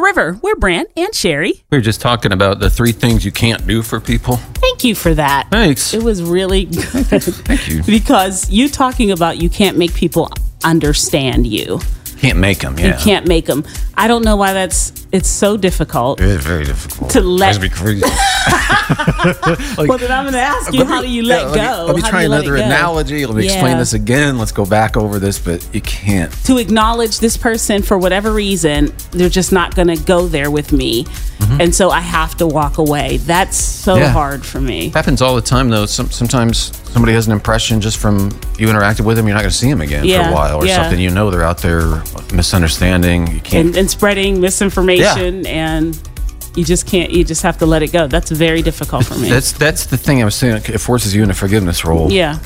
River. We're Brant and Sherry. We were just talking about the 3 things you can't do for people. Thank you for that. Thanks. It was really good. Thank you. Because you talking about you can't make people understand you. Can't make them, yeah. You can't make them. I don't know why it's so difficult. It is very difficult. To let- Drives me crazy. Well, then I'm going to ask you, how do you let go? Let me How try do you let another it go? analogy. Let me explain this again. Let's go back over this, but you can't. To acknowledge this person for whatever reason, they're just not going to go there with me. And so I have to walk away. That's so hard for me. Happens all the time, though. Sometimes somebody has an impression just from you interacted with them, you're not going to see them again for a while, or something. You know, they're out there misunderstanding. You can't and spreading misinformation, and you just can't. You just have to let it go. That's very difficult for me. That's the thing I was saying. It forces you into forgiveness role. Yeah.